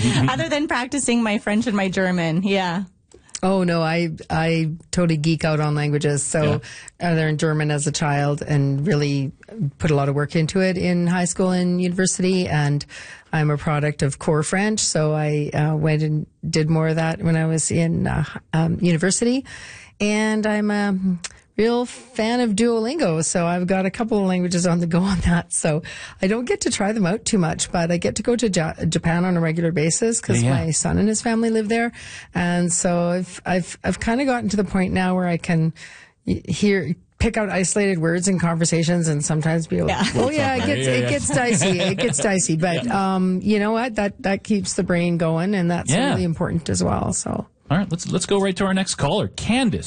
Other than practicing my French and my German, yeah. Oh no, I totally geek out on languages. So I learned German as a child and really put a lot of work into it in high school and university. And I'm a product of Core French, so I went and did more of that when I was in university. And I'm a real fan of Duolingo, so I've got a couple of languages on the go on that. So I don't get to try them out too much, but I get to go to Japan on a regular basis because my son and his family live there, and so I've kind of gotten to the point now where I can pick out isolated words in conversations and sometimes be like, it gets dicey. It gets dicey, but you know what? That keeps the brain going, and that's really important as well. So. All right, let's go right to our next caller, Candace.